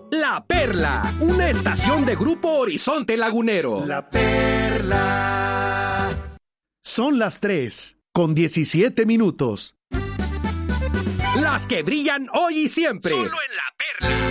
La Perla, una estación de Grupo Horizonte Lagunero. La Perla. Son las 3:17. Las que brillan hoy y siempre. Solo en La Perla.